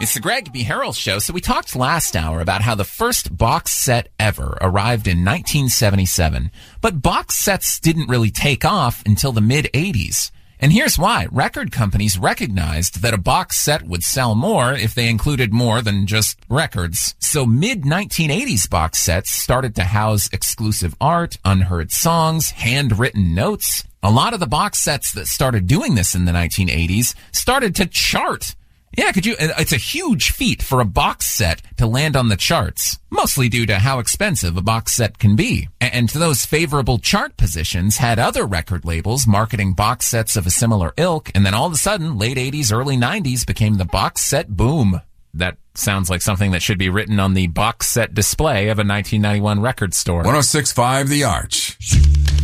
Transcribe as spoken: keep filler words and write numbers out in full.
It's the Greg B. Harrell Show. So we talked last hour about how the first box set ever arrived in nineteen seventy-seven, but box sets didn't really take off until the mid-eighties. And here's why. Record companies recognized that a box set would sell more if they included more than just records. So mid nineteen eighties box sets started to house exclusive art, unheard songs, handwritten notes. A lot of the box sets that started doing this in the nineteen eighties started to chart. Yeah, could you, it's a huge feat for a box set to land on the charts, mostly due to how expensive a box set can be. And to those favorable chart positions had other record labels marketing box sets of a similar ilk, and then all of a sudden, late eighties, early nineties became the box set boom. That sounds like something that should be written on the box set display of a nineteen ninety-one record store. one oh six point five The Arch.